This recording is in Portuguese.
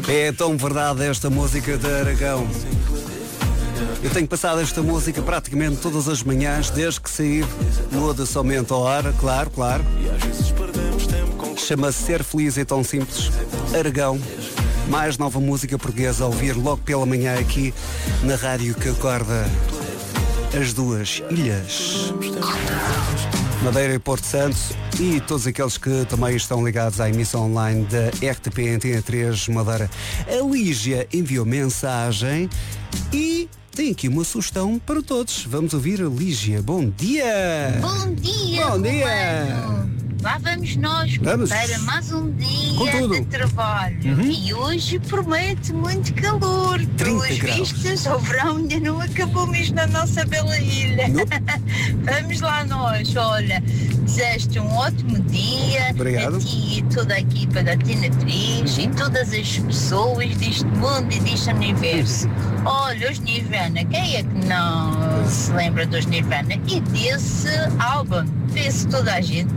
É tão verdade esta música de Aragão. Eu tenho passado esta música praticamente todas as manhãs, desde que saí. Muda somente a hora, claro. Chama-se Ser Feliz e Tão Simples. Aragão. Mais nova música portuguesa a ouvir logo pela manhã aqui na rádio que acorda as duas ilhas, Madeira e Porto Santo, e todos aqueles que também estão ligados à emissão online da RTP Antena 3 Madeira. A Lígia enviou mensagem e tem aqui uma sugestão para todos. Vamos ouvir a Lígia. Bom dia! Bom dia! Bom dia! Romano. Lá vamos nós para mais um dia de trabalho. E hoje promete muito calor. Pelas vistas, o verão ainda não acabou mesmo na nossa bela ilha. Vamos lá nós. Olha, desejo-te um ótimo dia. Obrigado. A ti e toda a equipa da Antena 3 e todas as pessoas deste mundo e deste universo. Olha, os Nirvana, quem é que não se lembra dos Nirvana? E desse álbum, vê-se toda a gente.